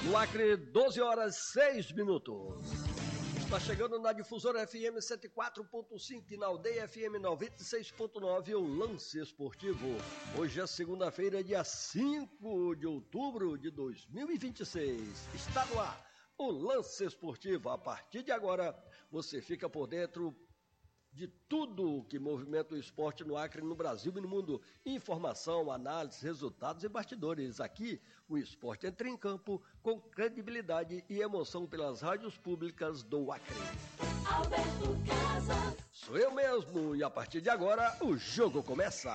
No Acre, 12 horas 6 minutos. Está chegando na Difusora FM 104.5 e na Aldeia FM 96.9 o Lance Esportivo. Hoje é segunda-feira, dia 5 de outubro de 2026. Está no ar o Lance Esportivo. A partir de agora, você fica por dentro de tudo que movimenta o esporte no Acre, no Brasil e no mundo. Informação, análise, resultados e bastidores. Aqui, o esporte entra em campo com credibilidade e emoção pelas rádios públicas do Acre. Alberto Casas. Sou eu mesmo e a partir de agora o jogo começa.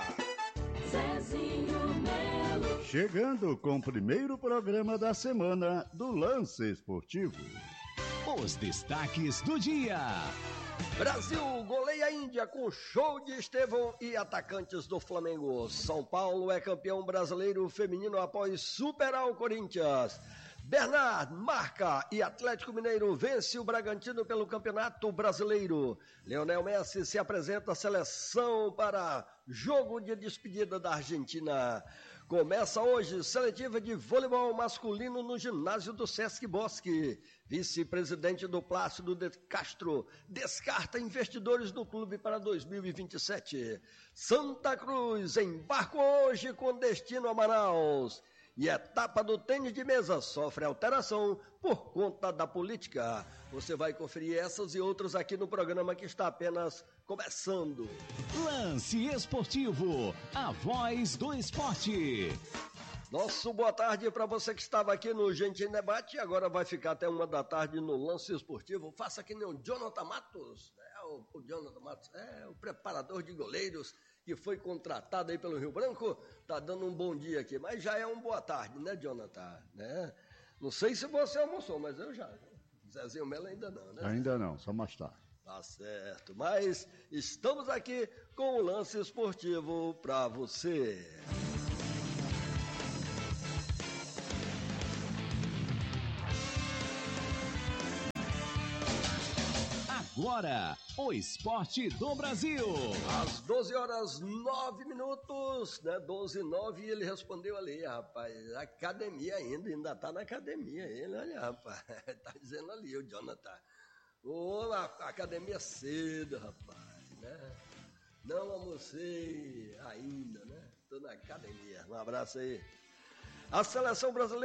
Zezinho Melo. Chegando com o primeiro programa da semana do Lance Esportivo. Os destaques do dia. Brasil goleia a Índia com show de Estevão e atacantes do Flamengo. São Paulo é campeão brasileiro feminino após superar o Corinthians. Bernard marca e Atlético Mineiro vence o Bragantino pelo Campeonato Brasileiro. Lionel Messi se apresenta à seleção para jogo de despedida da Argentina. Começa hoje seletiva de voleibol masculino no ginásio do Sesc Bosque. Vice-presidente do Plácido de Castro descarta investidores do clube para 2027. Santa Cruz embarca hoje com destino a Manaus. E a etapa do tênis de mesa sofre alteração por conta da política. Você vai conferir essas e outras aqui no programa que está apenas começando. Lance Esportivo, a voz do esporte. Nosso boa tarde para você que estava aqui no Gente em Debate e agora vai ficar até 1h no Lance Esportivo. Faça que nem o Jonathan Matos, o Jonathan Matos é o preparador de goleiros que foi contratado aí pelo Rio Branco, tá dando um bom dia aqui, mas já é um boa tarde, né, Jonathan? Né? Não sei se você almoçou, mas eu já. Zezinho Melo ainda não, né? Ainda não, só mais tarde. Tá certo, mas estamos aqui com o Lance Esportivo para você. Agora, o esporte do Brasil. Às 12 horas 9 minutos, né? 12:09, e ele respondeu ali, rapaz, ainda tá na academia ele, olha, rapaz, tá dizendo ali, o Jonathan. A academia cedo, rapaz, né? Não almocei ainda, né? Tô na academia. Um abraço aí. A seleção brasileira